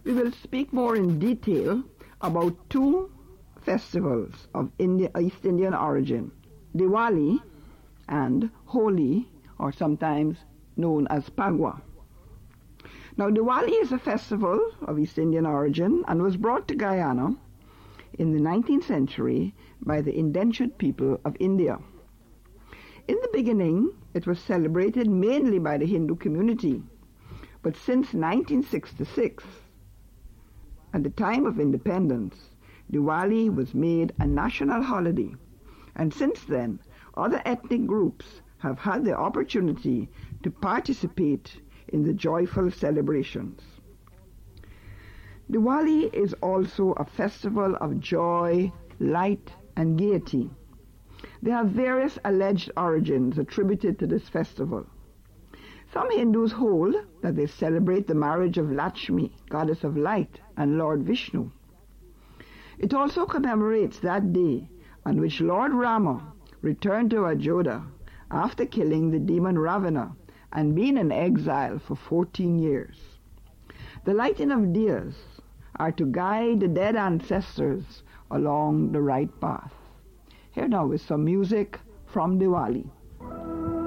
we will speak more in detail about two festivals of East Indian origin, Diwali and Holi, or sometimes known as Phagwa. Now, Diwali is a festival of East Indian origin and was brought to Guyana in the 19th century by the indentured people of India. In the beginning, it was celebrated mainly by the Hindu community, but since 1966, at the time of independence, Diwali was made a national holiday, and since then, other ethnic groups have had the opportunity to participate in the joyful celebrations. Diwali is also a festival of joy, light, and gaiety. There are various alleged origins attributed to this festival. Some Hindus hold that they celebrate the marriage of Lakshmi, goddess of light, and Lord Vishnu. It also commemorates that day on which Lord Rama returned to Ajodha after killing the demon Ravana and being in exile for 14 years. The lighting of diyas are to guide the dead ancestors along the right path. Here now is some music from Diwali.